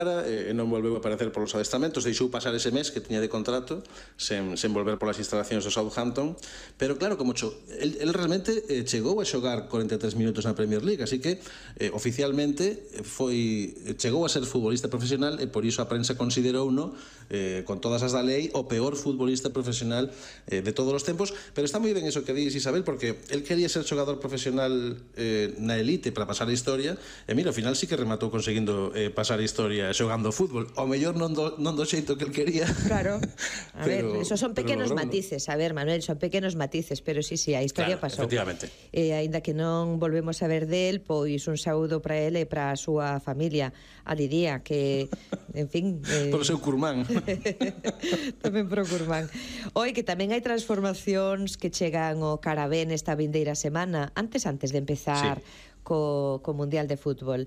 e non volveu a aparecer polos adestramentos, deixou pasar ese mes que tiña de contrato sen volver polas instalacións do Southampton, pero claro, como el realmente chegou a xogar 43 minutos na Premier League, así que oficialmente chegou a ser futbolista profesional e por iso a prensa considerouno, con todas as da lei, o peor futbolista profesional de todos os tempos. Pero está moi ben iso que dis, Isabel, porque el quería ser xogador profesional na elite para pasar a historia, e mira, ao final sí que rematou conseguindo pasar a historia xogando fútbol, ao mellor non do xeito que el quería. Claro, a ver, esos son pequenos matices, a ver, Manuel, son pequenos matices, pero sí, a historia pasou. Efectivamente. Aínda que non volvemos a ver del, pois un saúdo para ele e para a súa familia, a Lidia, que, en fin... Por o seu curmán. Tamén por o curmán. Oi, que tamén hai transformacións que chegan ao Carabé nesta vindeira semana, antes de empezar co Mundial de Fútbol.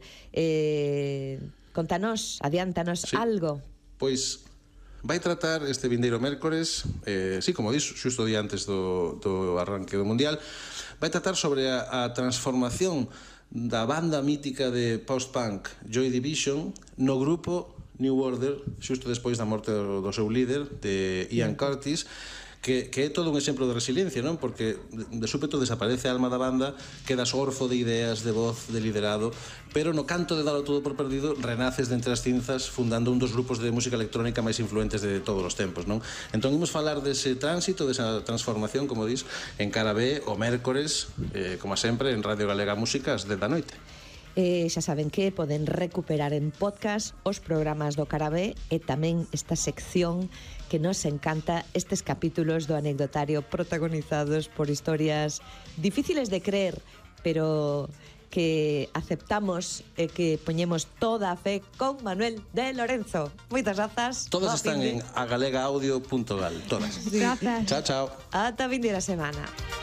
Contanos, adiántanos algo. Pois vai tratar este vindeiro mércores, como dis, xusto día antes do arranque do Mundial, vai tratar sobre a transformación da banda mítica de post-punk Joy Division no grupo New Order, xusto despois da morte do seu líder, de Ian Curtis, que é todo un exemplo de resiliencia, non? Porque de súpeto desaparece a alma da banda, quedas orfo de ideas, de voz, de liderado, pero no canto de dalo todo por perdido renaces de entre as cinzas fundando un dos grupos de música electrónica máis influentes de todos os tempos, non? Entón imos falar dese tránsito, desa transformación, como dis, en Carabé o mércores, como sempre, en Radio Galega Música ás 10 da noite. Xa saben que poden recuperar en podcast os programas do Carabé e tamén esta sección que nos encanta, estes capítulos do anecdotario protagonizados por historias difíciles de creer, pero que aceptamos e que poñemos toda a fe con Manuel de Lorenzo. Moitas grazas. Todas están en agalegaudio.gal, todas. Grazas. Chao, chao. Ata vindeira semana.